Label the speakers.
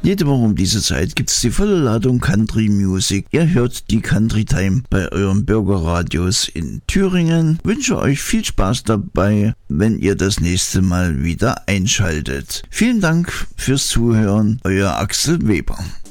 Speaker 1: Jede Woche um diese Zeit gibt's die volle Ladung Country Music. Ihr hört die Country Time bei euren Bürgerradios in Thüringen. Wünsche euch viel Spaß dabei, wenn ihr das nächste Mal wieder einschaltet. Vielen Dank fürs Zuhören, euer Axel Weber.